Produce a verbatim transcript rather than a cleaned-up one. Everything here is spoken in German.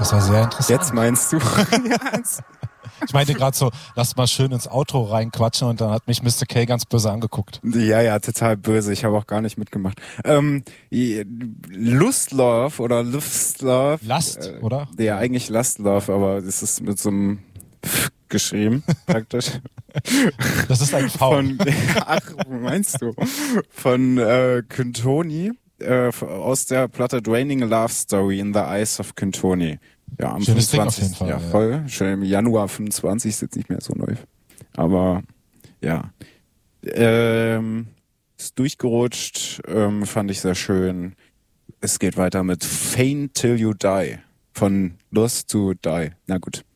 Das war sehr interessant. Jetzt meinst du? Ich meinte gerade so, lass mal schön ins Auto reinquatschen und dann hat mich Mister K ganz böse angeguckt. Ja, ja, total böse. Ich habe auch gar nicht mitgemacht. Ähm, Lustlove oder Lustlove. Last, äh, oder? Ja, eigentlich Lustlove, aber es ist mit so einem Pf geschrieben, praktisch. Das ist ein V. Von, ach, meinst du? Von äh, Quintoni äh, aus der Platte Draining Love Story in the Eyes of Quintoni. Ja, am Schönes Ding auf fünfundzwanzigsten jeden Fall. Ja, Ja. voll. Schön im Januar fünfundzwanzig ist jetzt nicht mehr so neu. Aber ja. Ähm, ist durchgerutscht, ähm, fand ich sehr schön. Es geht weiter mit Faint Till You Die. Von Lost to Die. Na gut.